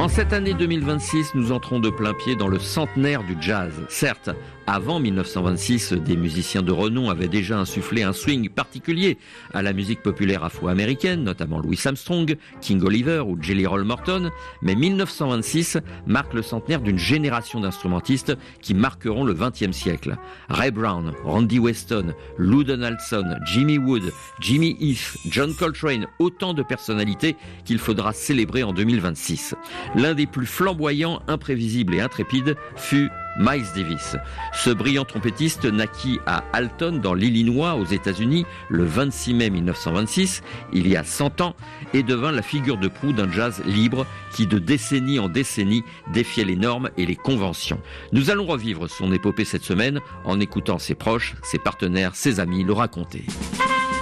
En cette année 2026, nous entrons de plein pied dans le centenaire du jazz. Certes, avant 1926, des musiciens de renom avaient déjà insufflé un swing particulier à la musique populaire afro-américaine, notamment Louis Armstrong, King Oliver ou Jelly Roll Morton. Mais 1926 marque le centenaire d'une génération d'instrumentistes qui marqueront le XXe siècle. Ray Brown, Randy Weston, Lou Donaldson, Jimmy Wood, Jimmy Heath, John Coltrane, autant de personnalités qu'il faudra célébrer en 2026. L'un des plus flamboyants, imprévisibles et intrépides fut Miles Davis. Ce brillant trompettiste naquit à Alton, dans l'Illinois, aux États-Unis, le 26 mai 1926, il y a 100 ans, et devint la figure de proue d'un jazz libre qui, de décennie en décennie, défiait les normes et les conventions. Nous allons revivre son épopée cette semaine en écoutant ses proches, ses partenaires, ses amis le raconter.